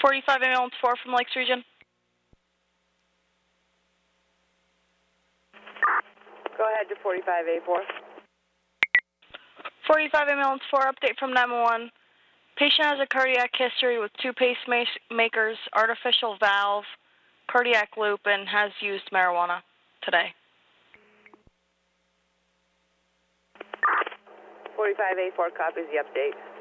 45 ambulance 4 from Lakes Region. Go ahead to 45A4. 45 ambulance 4, update from 911. Patient has a cardiac history with 2 pacemakers, artificial valve, cardiac loop, and has used marijuana today. 45A4 copies the update.